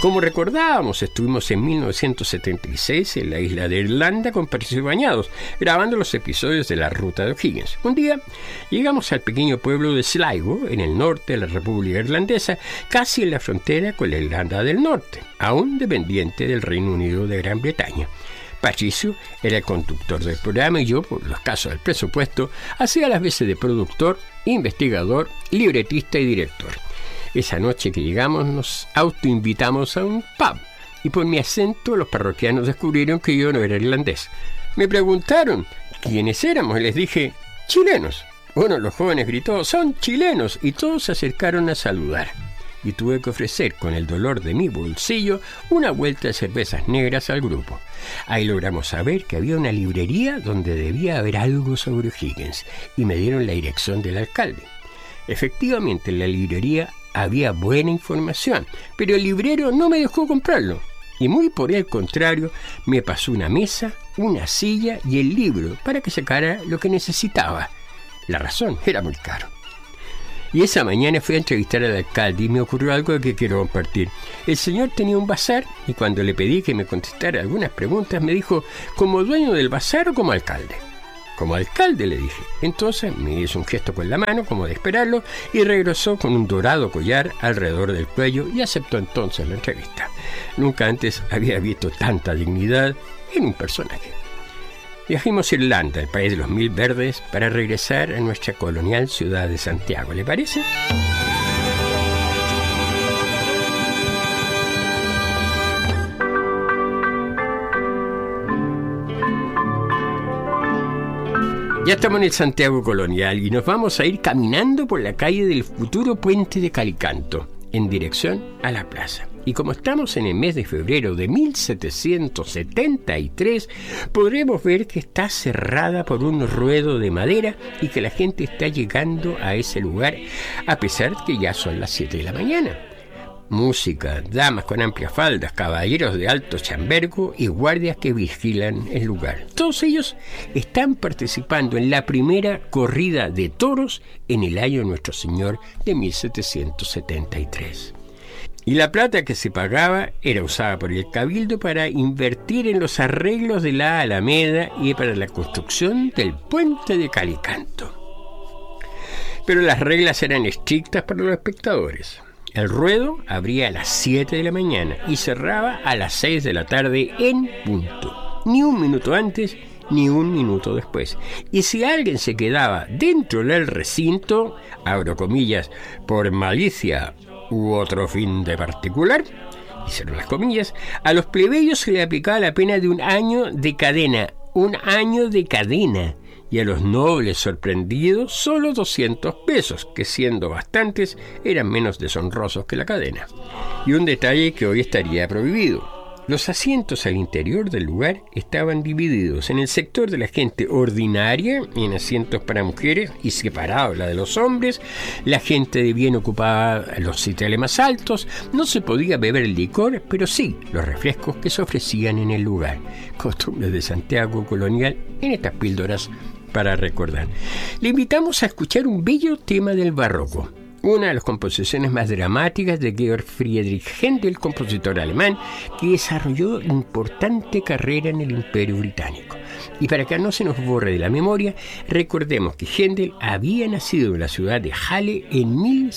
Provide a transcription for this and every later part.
Como recordábamos, estuvimos en 1976 en la isla de Irlanda con Patricio Bañados, grabando los episodios de La Ruta de O'Higgins. Un día llegamos al pequeño pueblo de Sligo, en el norte de la República Irlandesa, casi en la frontera con la Irlanda del Norte, aún dependiente del Reino Unido de Gran Bretaña. Patricio era el conductor del programa y yo, por los casos del presupuesto, hacía las veces de productor, investigador, libretista y director. Esa noche que llegamos nos autoinvitamos a un pub y por mi acento los parroquianos descubrieron que yo no era irlandés. Me preguntaron quiénes éramos y les dije, chilenos. Uno de los jóvenes gritó, son chilenos, y todos se acercaron a saludar. Y tuve que ofrecer con el dolor de mi bolsillo una vuelta de cervezas negras al grupo. Ahí logramos saber que había una librería donde debía haber algo sobre O'Higgins y me dieron la dirección del alcalde. Efectivamente, en la librería había buena información, pero el librero no me dejó comprarlo. Y muy por el contrario, me pasó una mesa, una silla y el libro para que sacara lo que necesitaba. La razón era muy caro. Y esa mañana fui a entrevistar al alcalde y me ocurrió algo que quiero compartir. El señor tenía un bazar y cuando le pedí que me contestara algunas preguntas me dijo, ¿como dueño del bazar o como alcalde? Como alcalde, le dije. Entonces me hizo un gesto con la mano, como de esperarlo, y regresó con un dorado collar alrededor del cuello y aceptó entonces la entrevista. Nunca antes había visto tanta dignidad en un personaje. Viajamos a Irlanda, el país de los mil verdes, para regresar a nuestra colonial ciudad de Santiago. ¿Le parece? Ya estamos en el Santiago colonial y nos vamos a ir caminando por la calle del futuro puente de Calicanto, en dirección a la plaza. Y como estamos en el mes de febrero de 1773, podremos ver que está cerrada por un ruedo de madera y que la gente está llegando a ese lugar a pesar de que ya son las 7 de la mañana. Música, damas con amplias faldas, caballeros de alto chambergo y guardias que vigilan el lugar. Todos ellos están participando en la primera corrida de toros en el año de Nuestro Señor de 1773. Y la plata que se pagaba era usada por el cabildo para invertir en los arreglos de la Alameda y para la construcción del puente de Calicanto. Pero las reglas eran estrictas para los espectadores. El ruedo abría a las 7 de la mañana y cerraba a las 6 de la tarde en punto. Ni un minuto antes, ni un minuto después. Y si alguien se quedaba dentro del recinto, abro comillas, por malicia u otro fin de particular, y cierro las comillas, a los plebeyos se le aplicaba la pena de 1 año de cadena. 1 año de cadena. Y a los nobles sorprendidos solo 200 pesos, que siendo bastantes eran menos deshonrosos que la cadena. Y un detalle que hoy estaría prohibido. Los asientos al interior del lugar estaban divididos en el sector de la gente ordinaria, en asientos para mujeres y separado la de los hombres. La gente de bien ocupaba los sitiales más altos. No se podía beber el licor, pero sí los refrescos que se ofrecían en el lugar. Costumbres de Santiago colonial en estas píldoras para recordar. Le invitamos a escuchar un bello tema del barroco, una de las composiciones más dramáticas de Georg Friedrich Händel, compositor alemán, que desarrolló importante carrera en el Imperio Británico. Y para que no se nos borre de la memoria, recordemos que Händel había nacido en la ciudad de Halle en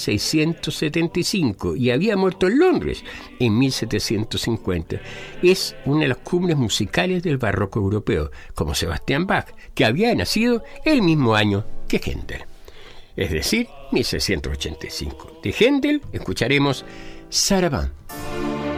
1675 y había muerto en Londres en 1750. Es una de las cumbres musicales del barroco europeo, como Sebastian Bach, que había nacido el mismo año que Händel. Es decir, 1685. De Händel escucharemos Saraband.